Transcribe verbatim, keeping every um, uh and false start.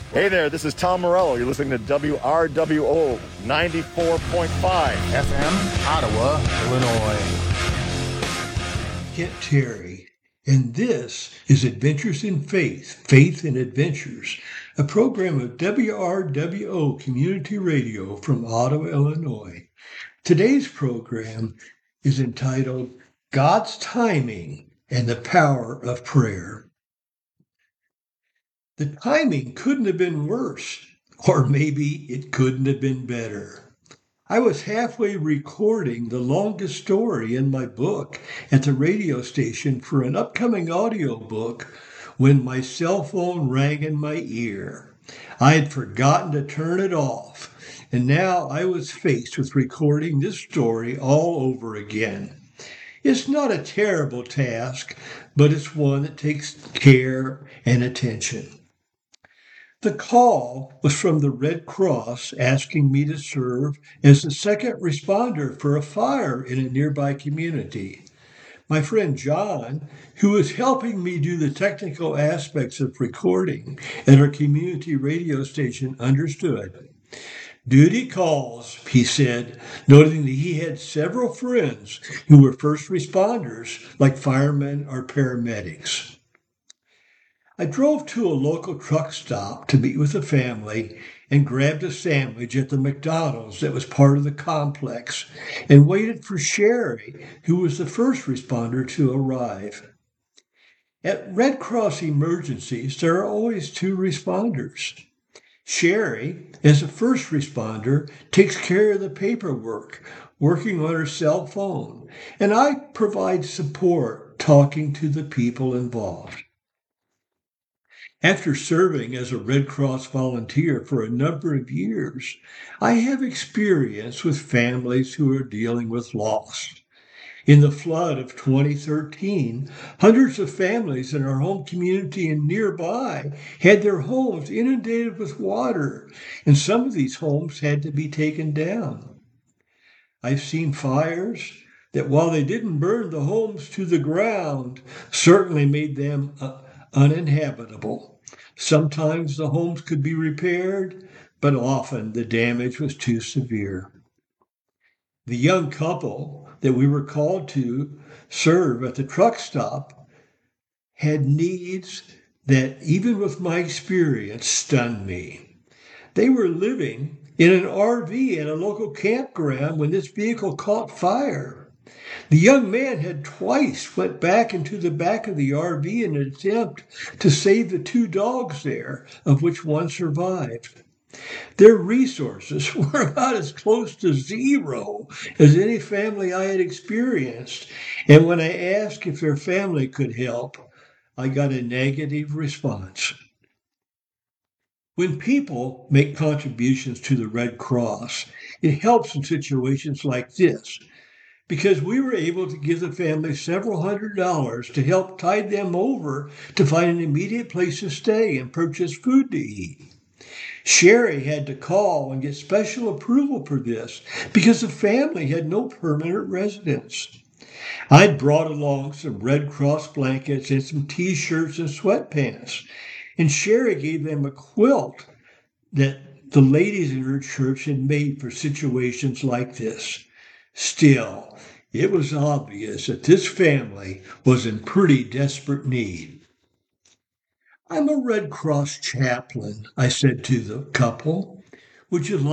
Hey there, this is Tom Morello. You're listening to W R W O ninety-four point five F M, Ottawa, Illinois. Kent Terry, and this is Adventures in Faith, Faith and Adventures, a program of W R W O Community Radio from Ottawa, Illinois. Today's program is entitled God's Timing and the Power of Prayer. The timing couldn't have been worse, or maybe it couldn't have been better. I was halfway recording the longest story in my book at the radio station for an upcoming audiobook when my cell phone rang in my ear. I had forgotten to turn it off, and now I was faced with recording this story all over again. It's not a terrible task, but it's one that takes care and attention. The call was from the Red Cross asking me to serve as the second responder for a fire in a nearby community. My friend John, who was helping me do the technical aspects of recording at our community radio station, understood. Duty calls, he said, noting that he had several friends who were first responders, like firemen or paramedics. I drove to a local truck stop to meet with a family and grabbed a sandwich at the McDonald's that was part of the complex and waited for Sherry, who was the first responder, to arrive. At Red Cross emergencies, there are always two responders. Sherry, as a first responder, takes care of the paperwork, working on her cell phone, and I provide support, talking to the people involved. After serving as a Red Cross volunteer for a number of years, I have experience with families who are dealing with loss. In the flood of twenty thirteen, hundreds of families in our home community and nearby had their homes inundated with water, and some of these homes had to be taken down. I've seen fires that, while they didn't burn the homes to the ground, certainly made them uh, uninhabitable. Sometimes the homes could be repaired, but often the damage was too severe. The young couple that we were called to serve at the truck stop had needs that, even with my experience, stunned me. They were living in an R V at a local campground when this vehicle caught fire. The young man had twice went back into the back of the R V in an attempt to save the two dogs there, of which one survived. Their resources were about as close to zero as any family I had experienced, and when I asked if their family could help, I got a negative response. When people make contributions to the Red Cross, it helps in situations like this, because we were able to give the family several hundred dollars to help tide them over to find an immediate place to stay and purchase food to eat. Sherry had to call and get special approval for this because the family had no permanent residence. I'd brought along some Red Cross blankets and some t-shirts and sweatpants, and Sherry gave them a quilt that the ladies in her church had made for situations like this. Still, it was obvious that this family was in pretty desperate need. I'm a Red Cross chaplain, I said to the couple. Would you like